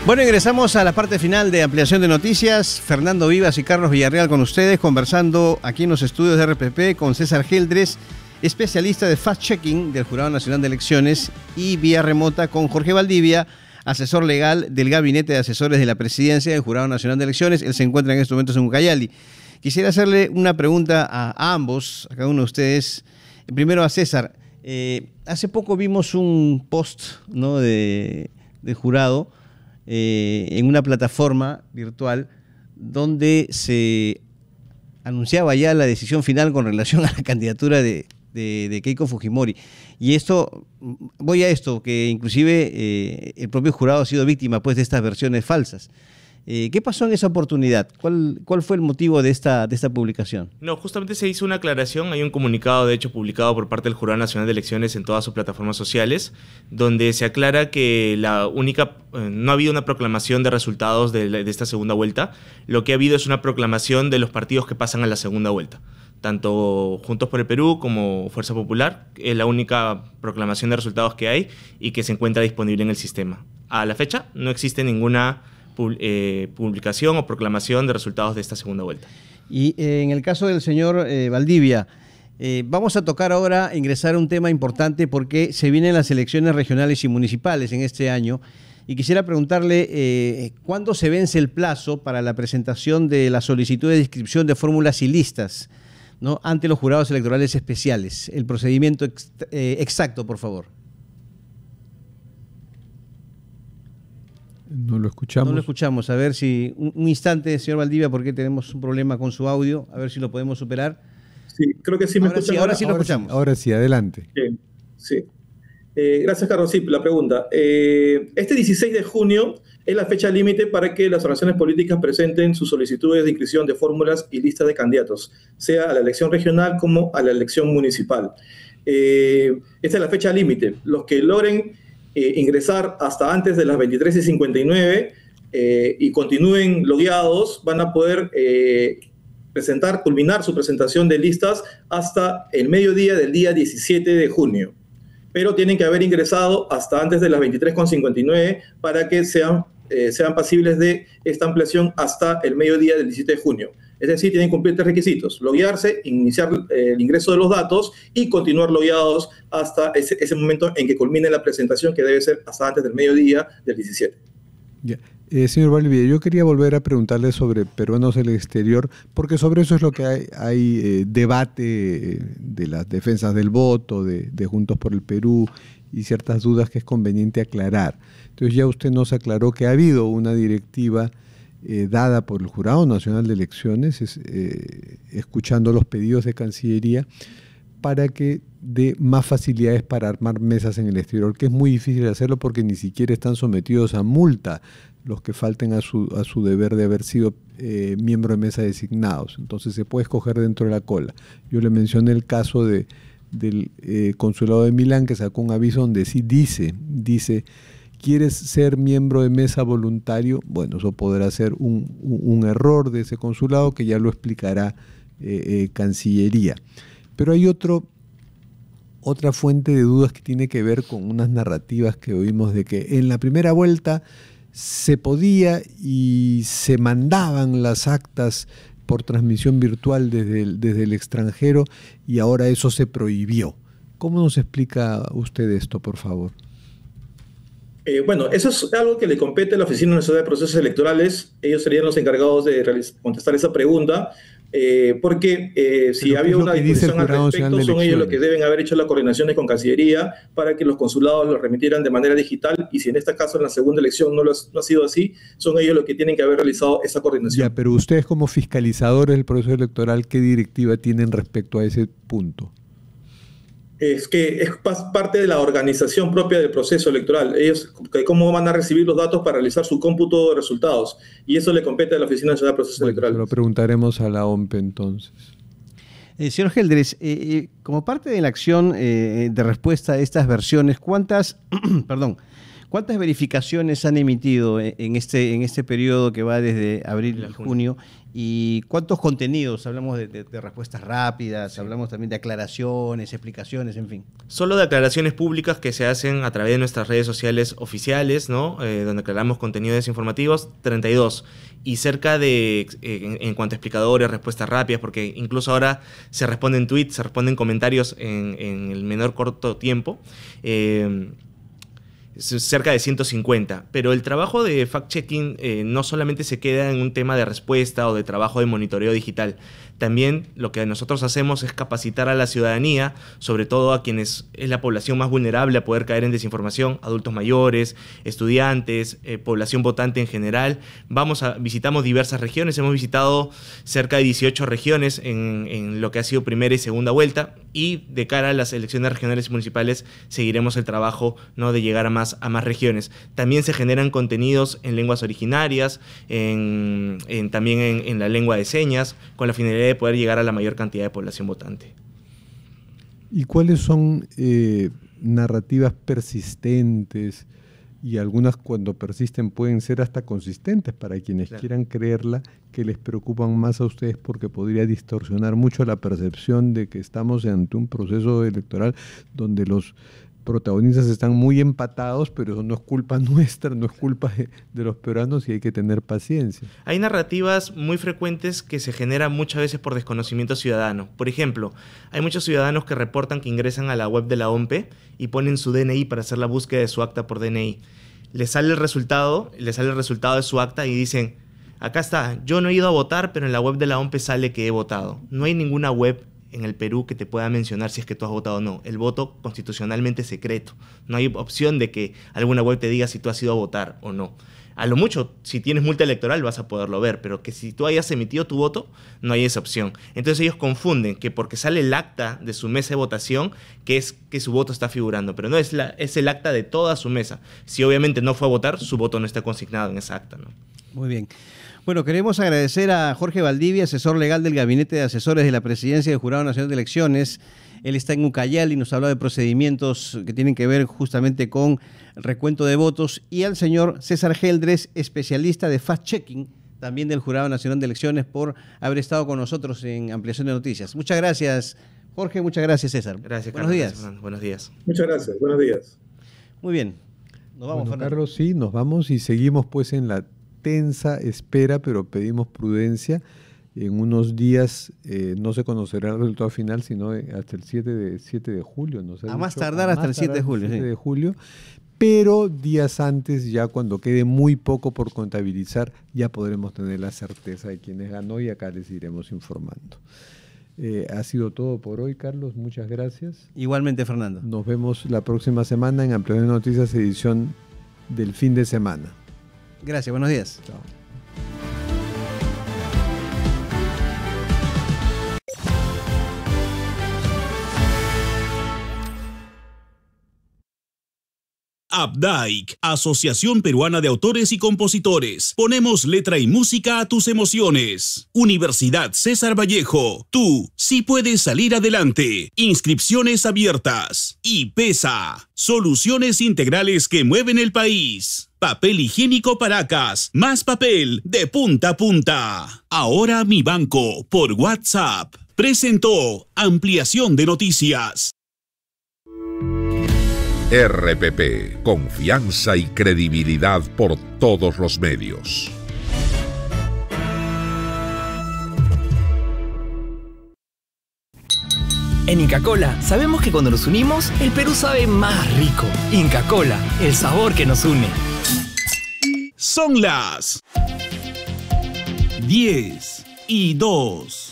Bueno, ingresamos a la parte final de Ampliación de Noticias. Fernando Vivas y Carlos Villarreal con ustedes, conversando aquí en los estudios de RPP con César Geldres, especialista de fact-checking del Jurado Nacional de Elecciones, y vía remota con Jorge Valdivia, asesor legal del Gabinete de Asesores de la Presidencia del Jurado Nacional de Elecciones. Él se encuentra en estos momentos en Ucayali. Quisiera hacerle una pregunta a ambos, a cada uno de ustedes. Primero a César. Hace poco vimos un post, ¿no?, del jurado en una plataforma virtual donde se anunciaba ya la decisión final con relación a la candidatura de Keiko Fujimori. Y esto, voy a esto, que inclusive el propio jurado ha sido víctima, pues, de estas versiones falsas. ¿Qué pasó en esa oportunidad? ¿Cuál fue el motivo de esta publicación? No, justamente se hizo una aclaración. Hay un comunicado, de hecho, publicado por parte del Jurado Nacional de Elecciones en todas sus plataformas sociales, donde se aclara que no ha habido una proclamación de resultados de esta segunda vuelta. Lo que ha habido es una proclamación de los partidos que pasan a la segunda vuelta. Tanto Juntos por el Perú como Fuerza Popular, es la única proclamación de resultados que hay y que se encuentra disponible en el sistema. A la fecha no existe ninguna publicación o proclamación de resultados de esta segunda vuelta. Y en el caso del señor Valdivia, vamos a tocar ahora, ingresar a un tema importante porque se vienen las elecciones regionales y municipales en este año, y quisiera preguntarle ¿cuándo se vence el plazo para la presentación de la solicitud de inscripción de fórmulas y listas, ¿no?, ante los jurados electorales especiales? El procedimiento exacto, por favor. No lo escuchamos. No lo escuchamos. A ver si... Un instante, señor Valdivia, porque tenemos un problema con su audio. A ver si lo podemos superar. Sí, creo que sí me escuchan. Ahora sí lo escuchamos. Ahora sí, adelante. Bien, sí. Gracias, Carlos. Sí, la pregunta. Este 16 de junio es la fecha límite para que las organizaciones políticas presenten sus solicitudes de inscripción de fórmulas y listas de candidatos, sea a la elección regional como a la elección municipal. Esta es la fecha límite. Los que logren ingresar hasta antes de las 23:59 y continúen logueados van a poder culminar su presentación de listas hasta el mediodía del día 17 de junio. Pero tienen que haber ingresado hasta antes de las 23:59 para que sean pasibles de esta ampliación hasta el mediodía del 17 de junio. Es decir, tienen que cumplir 3 requisitos: loguearse, iniciar el ingreso de los datos y continuar logueados hasta ese momento en que culmine la presentación, que debe ser hasta antes del mediodía del 17. Ya. Señor Valdivia, yo quería volver a preguntarle sobre peruanos en el exterior, porque sobre eso es lo que hay debate de las defensas del voto, de Juntos por el Perú, y ciertas dudas que es conveniente aclarar. Entonces ya usted nos aclaró que ha habido una directiva dada por el Jurado Nacional de Elecciones, escuchando los pedidos de Cancillería, para que dé más facilidades para armar mesas en el exterior, que es muy difícil hacerlo porque ni siquiera están sometidos a multa los que falten a su deber de haber sido miembro de mesa designados. Entonces se puede escoger dentro de la cola. Yo le mencioné el caso del Consulado de Milán, que sacó un aviso donde sí dice ¿quieres ser miembro de mesa voluntario? Bueno, eso podrá ser un error de ese consulado que ya lo explicará Cancillería. Pero hay otra fuente de dudas que tiene que ver con unas narrativas que oímos de que en la primera vuelta se podía y se mandaban las actas por transmisión virtual desde el extranjero, y ahora eso se prohibió. ¿Cómo nos explica usted esto, por favor? Bueno, eso es algo que le compete a la Oficina Nacional de Procesos Electorales. Ellos serían los encargados de contestar esa pregunta, porque si había una disposición al respecto, son ellos los que deben haber hecho las coordinaciones con Cancillería para que los consulados lo remitieran de manera digital, y si en este caso en la segunda elección no ha sido así, son ellos los que tienen que haber realizado esa coordinación. Ya, pero ustedes como fiscalizadores del proceso electoral, ¿qué directiva tienen respecto a ese punto? Es que es parte de la organización propia del proceso electoral. Ellos, cómo van a recibir los datos para realizar su cómputo de resultados. Y eso le compete a la Oficina Nacional de Procesos Electorales. Lo preguntaremos a la OMPE entonces. Señor Geldres, como parte de la acción de respuesta a estas versiones, ¿cuántas ¿Cuántas verificaciones han emitido en este periodo que va desde abril a junio? ¿Y cuántos contenidos? Hablamos de respuestas rápidas, hablamos también de aclaraciones, explicaciones, en fin. Solo de aclaraciones públicas que se hacen a través de nuestras redes sociales oficiales, ¿no? Donde aclaramos contenidos informativos, 32. Y cerca de, en cuanto a explicadores, respuestas rápidas, porque incluso ahora se responden tweets, se responden comentarios en el menor corto tiempo, cerca de 150, pero el trabajo de fact-checking no solamente se queda en un tema de respuesta o de trabajo de monitoreo digital. También lo que nosotros hacemos es capacitar a la ciudadanía, sobre todo a quienes es la población más vulnerable a poder caer en desinformación, adultos mayores, estudiantes, población votante en general. Visitamos diversas regiones, hemos visitado cerca de 18 regiones en lo que ha sido primera y segunda vuelta, y de cara a las elecciones regionales y municipales seguiremos el trabajo, ¿no?, de llegar a más regiones. También se generan contenidos en lenguas originarias, también en la lengua de señas, con la finalidad de poder llegar a la mayor cantidad de población votante. ¿Y cuáles son narrativas persistentes? Y algunas, cuando persisten, pueden ser hasta consistentes para quienes quieran creerla, que les preocupan más a ustedes porque podría distorsionar mucho la percepción de que estamos ante un proceso electoral donde los protagonistas están muy empatados, pero eso no es culpa nuestra, no es culpa de los peruanos, y hay que tener paciencia. Hay narrativas muy frecuentes que se generan muchas veces por desconocimiento ciudadano. Por ejemplo, hay muchos ciudadanos que reportan que ingresan a la web de la OMPE y ponen su DNI para hacer la búsqueda de su acta por DNI. Les sale el resultado de su acta y dicen: acá está, yo no he ido a votar, pero en la web de la OMPE sale que he votado. No hay ninguna web en el Perú que te pueda mencionar si es que tú has votado o no. El voto constitucionalmente es secreto. No hay opción de que alguna web te diga si tú has ido a votar o no. A lo mucho, si tienes multa electoral vas a poderlo ver, pero que si tú hayas emitido tu voto, no hay esa opción. Entonces ellos confunden que porque sale el acta de su mesa de votación, que es que su voto está figurando, pero no, es el acta de toda su mesa. Si obviamente no fue a votar, su voto no está consignado en esa acta, ¿no? Muy bien. Bueno, queremos agradecer a Jorge Valdivia, asesor legal del Gabinete de Asesores de la Presidencia del Jurado Nacional de Elecciones. Él está en Ucayali y nos habla de procedimientos que tienen que ver justamente con recuento de votos. Y al señor César Geldres, especialista de fact-checking, también del Jurado Nacional de Elecciones, por haber estado con nosotros en Ampliación de Noticias. Muchas gracias, Jorge. Muchas gracias, César. Gracias, Buenos Carlos. días. Fernando. Buenos días. Muchas gracias. Buenos días. Muy bien. Nos vamos, bueno, Fernando. Carlos, sí, nos vamos y seguimos pues en la tensa espera, pero pedimos prudencia. En unos días no se conocerá el resultado final, sino hasta el 7 de julio. A más tardar hasta el 7 de julio. 7 de julio. Pero días antes, ya cuando quede muy poco por contabilizar, ya podremos tener la certeza de quién ganó, y acá les iremos informando. Ha sido todo por hoy, Carlos. Muchas gracias. Igualmente, Fernando. Nos vemos la próxima semana en Ampliación de Noticias, edición del fin de semana. Gracias, buenos días. Chao. Updike, Asociación Peruana de Autores y Compositores. Ponemos letra y música a tus emociones. Universidad César Vallejo. Tú sí puedes salir adelante. Inscripciones abiertas. Y PESA, soluciones integrales que mueven el país. Papel higiénico Paracas, más papel de punta a punta. Ahora Mi Banco, por WhatsApp. Presentó Ampliación de Noticias. RPP, confianza y credibilidad por todos los medios. En Inca Kola sabemos que cuando nos unimos, el Perú sabe más rico. Inca Kola, el sabor que nos une. Son las 10:02.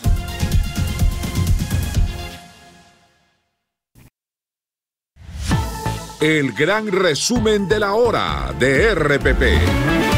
El gran resumen de la hora de RPP.